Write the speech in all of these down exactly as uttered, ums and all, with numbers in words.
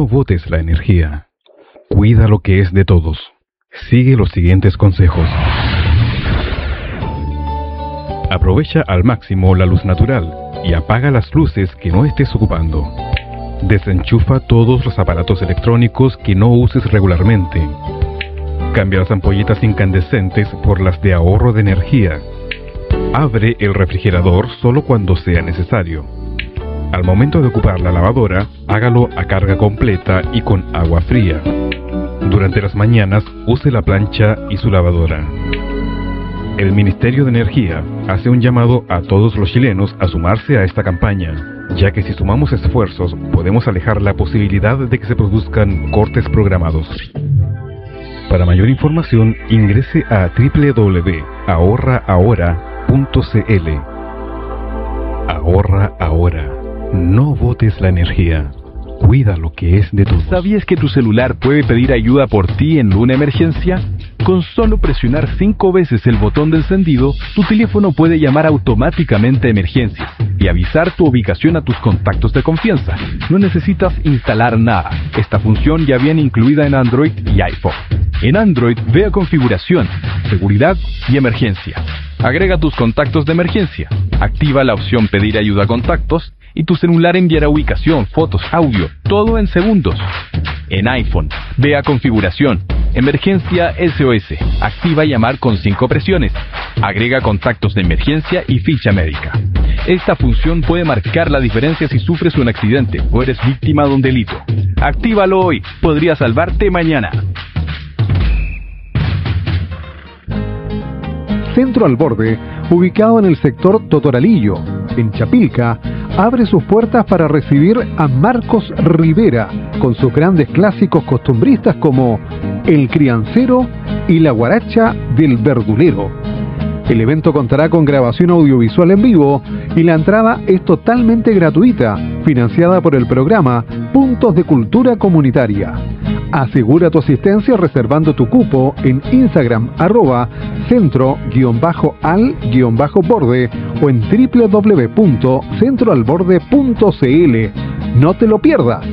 No botes la energía. Cuida lo que es de todos. Sigue los siguientes consejos. Aprovecha al máximo la luz natural y apaga las luces que no estés ocupando. Desenchufa todos los aparatos electrónicos que no uses regularmente. Cambia las ampolletas incandescentes por las de ahorro de energía. Abre el refrigerador solo cuando sea necesario. Al momento de ocupar la lavadora, hágalo a carga completa y con agua fría. Durante las mañanas, use la plancha y su lavadora. El Ministerio de Energía hace un llamado a todos los chilenos a sumarse a esta campaña, ya que si sumamos esfuerzos, podemos alejar la posibilidad de que se produzcan cortes programados. Para mayor información, ingrese a doble u doble u doble u punto ahorra ahora punto c l. Ahorra ahora. No botes la energía. Cuida lo que es de todos. ¿Sabías que tu celular puede pedir ayuda por ti en una emergencia? Con solo presionar cinco veces el botón de encendido, tu teléfono puede llamar automáticamente a emergencias y avisar tu ubicación a tus contactos de confianza. No necesitas instalar nada. Esta función ya viene incluida en Android y iPhone. En Android, ve a Configuración, Seguridad y Emergencia. Agrega tus contactos de emergencia. Activa la opción Pedir ayuda a contactos y tu celular enviará ubicación, fotos, audio, todo en segundos. En iPhone, ve a Configuración, Emergencia S O S. Activa llamar con cinco presiones. Agrega contactos de emergencia y ficha médica. Esta función puede marcar la diferencia si sufres un accidente o eres víctima de un delito. Actívalo hoy, podría salvarte mañana. Centro Al Borde, ubicado en el sector Totoralillo, en Chapilca, abre sus puertas para recibir a Marcos Rivera con sus grandes clásicos costumbristas como El Criancero y La Guaracha del Verdulero. El evento contará con grabación audiovisual en vivo y la entrada es totalmente gratuita, financiada por el programa Puntos de Cultura Comunitaria. Asegura tu asistencia reservando tu cupo en Instagram arroba centro-al-borde o en doble u doble u doble u punto centro al borde punto c l. ¡No te lo pierdas!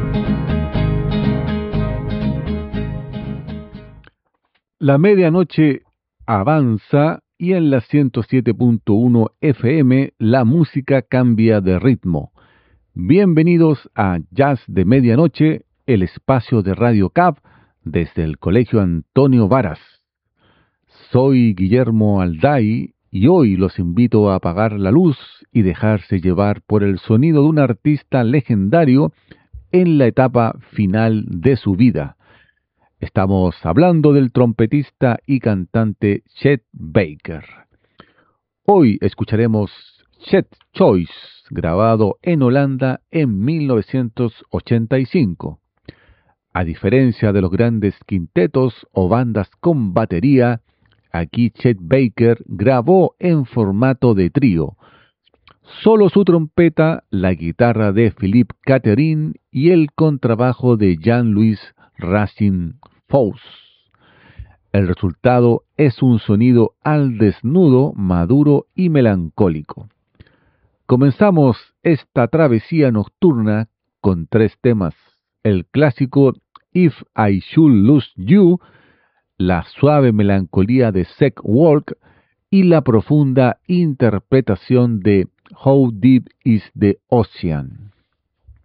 La medianoche avanza y en la ciento siete punto uno F M la música cambia de ritmo. Bienvenidos a Jazz de Medianoche, el espacio de Radio C A B desde el Colegio Antonio Varas. Soy Guillermo Alday y hoy los invito a apagar la luz y dejarse llevar por el sonido de un artista legendario en la etapa final de su vida. Estamos hablando del trompetista y cantante Chet Baker. Hoy escucharemos Chet's Choice, grabado en Holanda en mil novecientos ochenta y cinco. A diferencia de los grandes quintetos o bandas con batería, aquí Chet Baker grabó en formato de trío. Solo su trompeta, la guitarra de Philippe Catherine y el contrabajo de Jean-Louis Racine Fous. El resultado es un sonido al desnudo, maduro y melancólico. Comenzamos esta travesía nocturna con tres temas: el clásico If I Should Lose You, la suave melancolía de Zach Walk y la profunda interpretación de How Deep Is the Ocean.